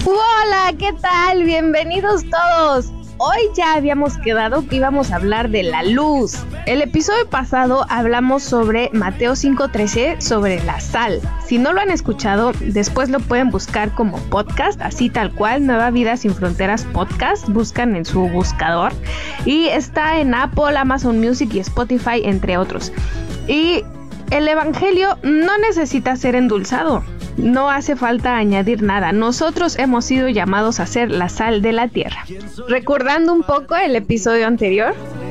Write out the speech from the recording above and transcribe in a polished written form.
Hola, ¿qué tal? Bienvenidos todos. Hoy ya habíamos quedado que íbamos a hablar de la luz. El episodio pasado hablamos sobre Mateo 5:13, sobre la sal. Si no lo han escuchado, después lo pueden buscar como podcast, así tal cual, Nueva Vida Sin Fronteras Podcast. Buscan en su buscador y está en Apple, Amazon Music y Spotify, entre otros. Y el evangelio no necesita ser endulzado. No hace falta añadir nada. Nosotros hemos sido llamados a ser la sal de la tierra. Recordando un poco el episodio anterior,